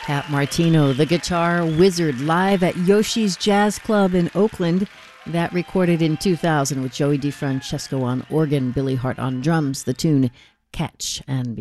Pat Martino, the guitar wizard, live at Yoshi's Jazz Club in Oakland. That recorded in 2000 with Joey DeFrancesco on organ, Billy Hart on drums, the tune Catch. And